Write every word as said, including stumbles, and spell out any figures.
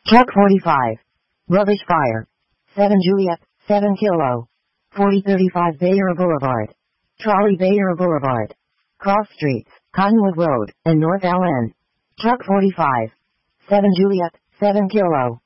Truck forty-five. Rubbish fire. seven Juliet, seven Kilo. forty thirty-five Bayer Boulevard. Trolley Bayer Boulevard. Cross Streets, Cottonwood Road, and North L N. Truck forty-five. seven Juliet, seven Kilo.